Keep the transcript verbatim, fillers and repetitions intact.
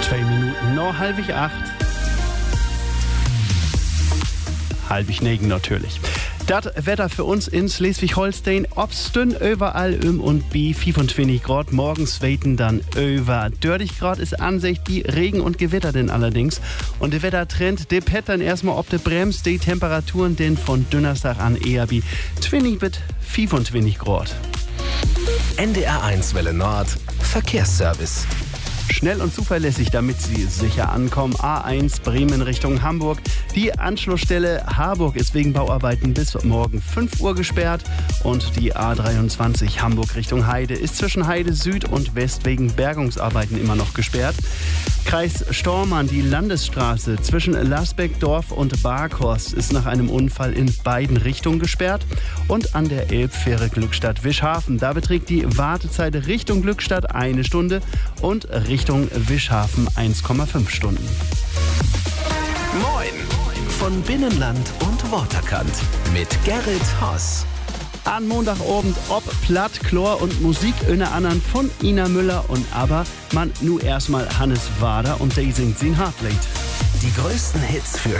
Zwei Minuten, noch halbig acht. Halbig negen natürlich. Das Wetter für uns in Schleswig-Holstein, ob's dünn überall um und bi fünfundzwanzig Grad, morgens weiten dann über dreißig Grad ist Ansicht, die Regen und Gewitter denn allerdings. Und der Wettertrend, der pett dann erstmal ob der bremst, die Temperaturen denn von Donnerstag an eher wie zwanzig bis fünfundzwanzig Grad. N D R eins Welle Nord, Verkehrsservice. Schnell und zuverlässig, damit Sie sicher ankommen. A eins Bremen Richtung Hamburg. Die Anschlussstelle Harburg ist wegen Bauarbeiten bis morgen fünf Uhr gesperrt. Und die A dreiundzwanzig Hamburg Richtung Heide ist zwischen Heide Süd und West wegen Bergungsarbeiten immer noch gesperrt. Kreis Stormann, die Landesstraße zwischen Lasbeckdorf und Barkhorst ist nach einem Unfall in beiden Richtungen gesperrt. Und an der Elbfähre Glückstadt-Wischhafen, da beträgt die Wartezeit Richtung Glückstadt eine Stunde und Richtung Wischhafen eins Komma fünf Stunden. Moin von Binnenland und Waterkant mit Gerrit Haas. An Montagabend ob Platt, Chlor und Musik inne anderen von Ina Müller und aber man nu erstmal Hannes Wader und der singt sin Heartbeat. Die größten Hits für